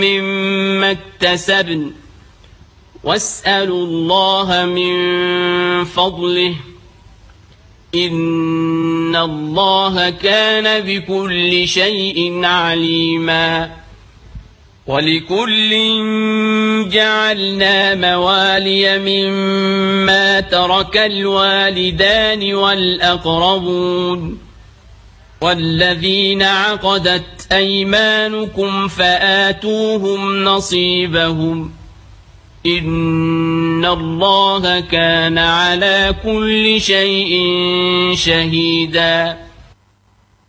مما اكتسبن واسألوا الله من فضله إن الله كان بكل شيء عليما ولكل جعلنا موالي مما ترك الوالدان والأقربون والذين عقدت أيمانكم فآتوهم نصيبهم إن الله كان على كل شيء شهيدا